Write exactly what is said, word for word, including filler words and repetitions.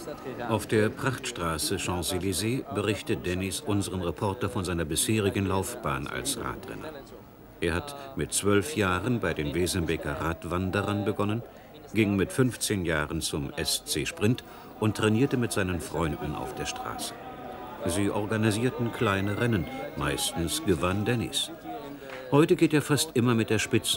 Auf der Prachtstraße Champs-Élysées berichtet Dennis unseren Reporter von seiner bisherigen Laufbahn als Radrenner. Er hat mit zwölf Jahren bei den Wesenbeker Radwanderern begonnen, ging mit fünfzehn Jahren zum S C Sprint und trainierte mit seinen Freunden auf der Straße. Sie organisierten kleine Rennen, meistens gewann Dennis. Heute geht er fast immer mit der Spitzen